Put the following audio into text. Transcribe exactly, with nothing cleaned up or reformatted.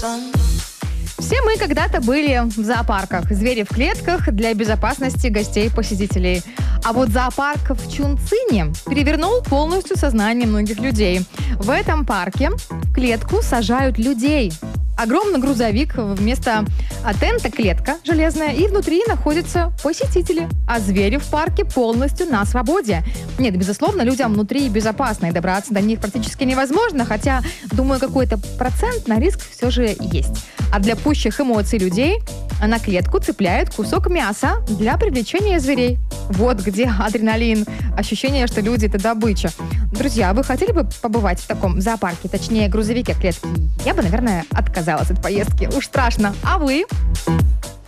Все мы когда-то были в зоопарках. Звери в клетках для безопасности гостей-посетителей. А вот зоопарк в Чунцине перевернул полностью сознание многих людей. В этом парке в клетку сажают людей. Огромный грузовик, вместо тента клетка железная, и внутри находятся посетители. А звери в парке полностью на свободе. Нет, безусловно, людям внутри безопасно, и добраться до них практически невозможно, хотя, думаю, какой-то процент на риск все же есть. А для пущих эмоций людей на клетку цепляют кусок мяса для привлечения зверей. Вот где адреналин, ощущение, что люди — это добыча. Друзья, вы хотели бы побывать в таком зоопарке, точнее грузовике клетки? Я бы, наверное, отказалась от поездки. Уж страшно. А вы?